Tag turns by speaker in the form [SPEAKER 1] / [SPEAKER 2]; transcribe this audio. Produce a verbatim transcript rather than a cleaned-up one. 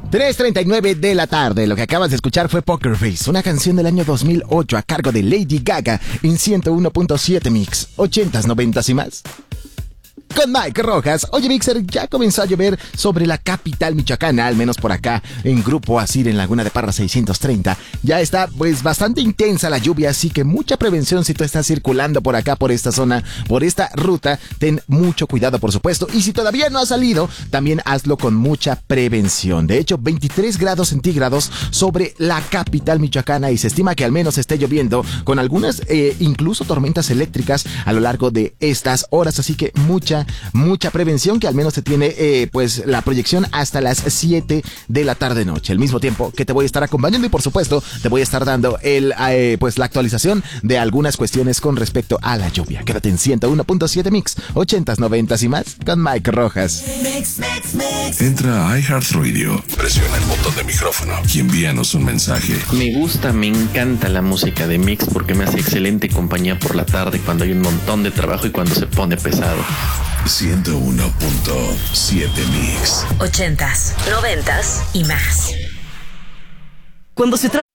[SPEAKER 1] tres treinta y nueve de la tarde. Lo que acabas de escuchar fue Poker Face, una canción del año dos mil ocho a cargo de Lady Gaga en ciento uno punto siete Mix, ochentas, noventas y más. Con Mike Rojas. Oye, Mixer, ya comenzó a llover sobre la capital michoacana, al menos por acá, en Grupo Asir, en Laguna de Parra seiscientos treinta. Ya está, pues, bastante intensa la lluvia, así que mucha prevención si tú estás circulando por acá, por esta zona, por esta ruta. Ten mucho cuidado, por supuesto. Y si todavía no has salido, también hazlo con mucha prevención. De hecho, veintitrés grados centígrados sobre la capital michoacana y se estima que al menos esté lloviendo con algunas, eh, incluso tormentas eléctricas a lo largo de estas horas. Así que mucha Mucha prevención, que al menos se tiene eh, pues la proyección hasta las siete de la tarde noche, al mismo tiempo que te voy a estar acompañando y por supuesto te voy a estar dando el eh, pues la actualización de algunas cuestiones con respecto a la lluvia. Quédate en ciento uno punto siete Mix, ochentas, noventas y más con Mike Rojas.
[SPEAKER 2] Mix, mix, mix. Entra a iHeartRadio, presiona el botón de micrófono y envíanos un mensaje.
[SPEAKER 3] Me gusta, me encanta la música de Mix porque me hace excelente compañía por la tarde cuando hay un montón de trabajo y cuando se pone pesado.
[SPEAKER 2] ciento uno punto siete Mix.
[SPEAKER 4] Ochentas, noventas y más. Cuando se trata